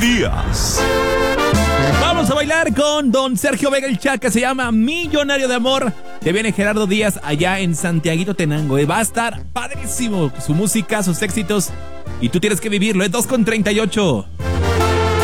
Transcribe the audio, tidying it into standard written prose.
Díaz. Vamos a bailar con don Sergio Vega el Chaca, se llama Millonario de Amor. Que viene Gerardo Díaz allá en Santiaguito Tenango. Va a estar padrísimo su música, sus éxitos. Y tú tienes que vivirlo, es 2:38.